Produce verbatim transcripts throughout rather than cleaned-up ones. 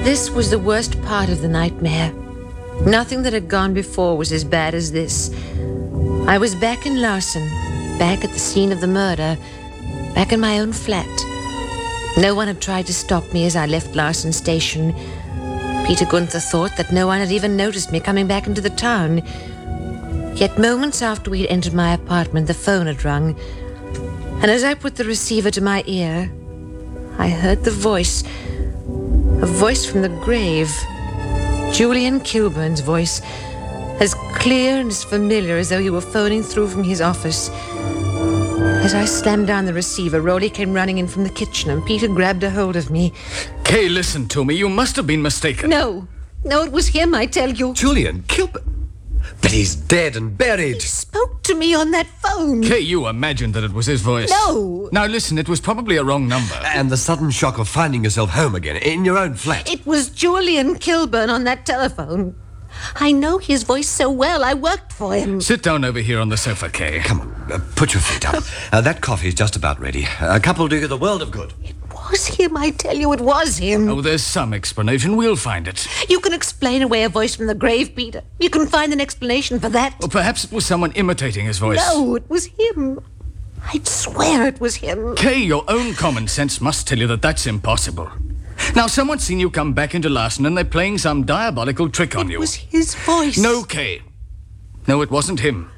This was the worst part of the nightmare. Nothing that had gone before was as bad as this. I was back in Larson, back at the scene of the murder, back in my own flat. No one had tried to stop me as I left Larson Station. Peter Gunther thought that no one had even noticed me coming back into the town. Yet moments after we had entered my apartment, the phone had rung. And as I put the receiver to my ear, I heard the voice, a voice from the grave. Julian Kilburn's voice, as clear and as familiar as though he were phoning through from his office. As I slammed down the receiver, Rowley came running in from the kitchen and Peter grabbed a hold of me. Kay, listen to me. You must have been mistaken. No. No, it was him, I tell you. Julian Kilburn? But he's dead and buried. He spoke to me on that phone. Kay, you imagined that it was his voice. No. Now listen, it was probably a wrong number. And the sudden shock of finding yourself home again, in your own flat. It was Julian Kilburn on that telephone. I know his voice so well. I worked for him. Sit down over here on the sofa, Kay. Come on, uh, put your feet up. Uh, that coffee's just about ready. A couple will do you the world of good. It was him, I tell you, it was him. Oh, there's some explanation. We'll find it. You can explain away a voice from the grave, Peter. You can find an explanation for that. Or perhaps it was someone imitating his voice. No, it was him. I'd swear it was him. Kay, your own common sense must tell you that that's impossible. Now, someone's seen you come back into Larson and they're playing some diabolical trick on it you. It was his voice. No, Kay. No, it wasn't him.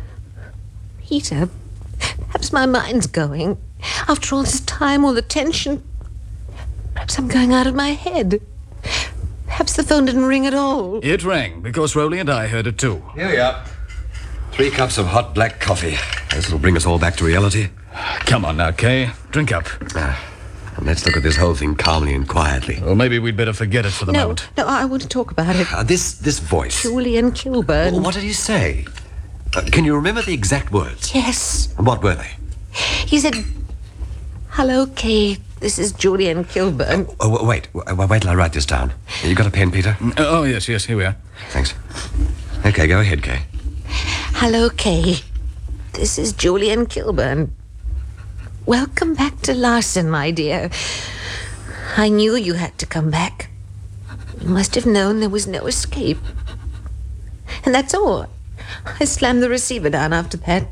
Peter, perhaps my mind's going. After all this time, all the tension, perhaps I'm going out of my head. Perhaps the phone didn't ring at all. It rang, because Rowley and I heard it too. Here we are. Three cups of hot black coffee. This will bring us all back to reality. Come on now, Kay. Drink up. Ah. And let's look at this whole thing calmly and quietly. Or maybe we'd better forget it for the no, moment. No, I want to talk about it. Uh, this this voice. Julian Kilburn. Well, what did he say? Uh, can you remember the exact words? Yes. And what were they? He said, "Hello, Kay. This is Julian Kilburn." Oh, oh wait. Wait till I write this down. You got a pen, Peter? Uh, oh, yes, yes. Here we are. Thanks. Okay, go ahead, Kay. "Hello, Kay. This is Julian Kilburn. Welcome back to Larson, my dear. I knew you had to come back. You must have known there was no escape. And that's all. I slammed the receiver down after that."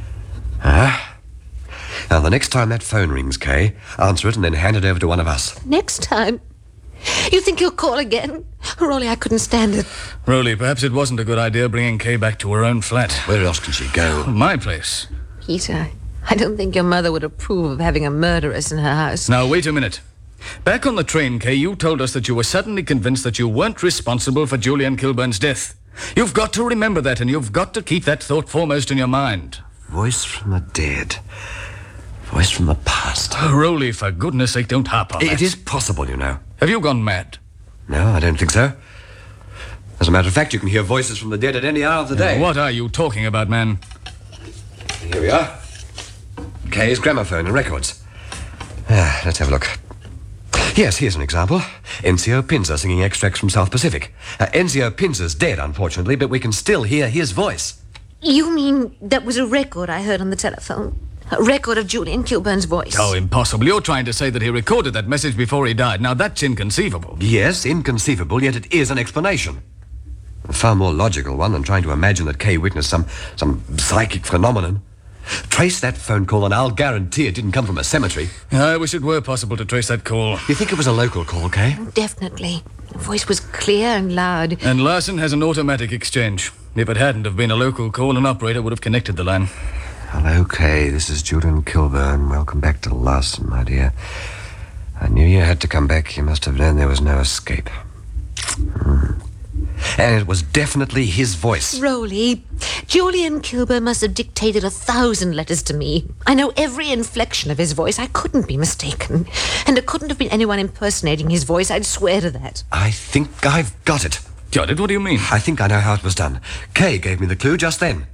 Ah. Now, the next time that phone rings, Kay, answer it and then hand it over to one of us. Next time? You think he'll call again? Rowley, I couldn't stand it. Rowley, perhaps it wasn't a good idea bringing Kay back to her own flat. Where else can she go? My place. Peter, I don't think your mother would approve of having a murderess in her house. Now, wait a minute. Back on the train, Kay, you told us that you were suddenly convinced that you weren't responsible for Julian Kilburn's death. You've got to remember that, and you've got to keep that thought foremost in your mind. Voice from the dead. Voice from the past. Oh, Rowley, for goodness sake, don't harp on that. It is possible, you know. Have you gone mad? No, I don't think so. As a matter of fact, you can hear voices from the dead at any hour of the day. What are you talking about, man? Here we are. Kay's gramophone and records. Ah, let's have a look. Yes, here's an example. Enzio Pinza singing extracts from South Pacific. Uh, Enzio Pinza's dead, unfortunately, but we can still hear his voice. You mean that was a record I heard on the telephone? A record of Julian Kilburn's voice? Oh, impossible. You're trying to say that he recorded that message before he died. Now, that's inconceivable. Yes, inconceivable, yet it is an explanation. A far more logical one than trying to imagine that Kay witnessed some, some psychic phenomenon. Trace that phone call and I'll guarantee it didn't come from a cemetery. I wish it were possible to trace that call. You think it was a local call, Kay? Definitely. The voice was clear and loud. And Larson has an automatic exchange. If it hadn't have been a local call, an operator would have connected the line. Hello, Kay. This is Julian Kilburn. Welcome back to Larson, my dear. I knew you had to come back. You must have known there was no escape. Hmm. And it was definitely his voice. Rowley, Julian Kilburn must have dictated a thousand letters to me. I know every inflection of his voice. I couldn't be mistaken. And it couldn't have been anyone impersonating his voice. I'd swear to that. I think I've got it. Got it? What do you mean? I think I know how it was done. Kay gave me the clue just then.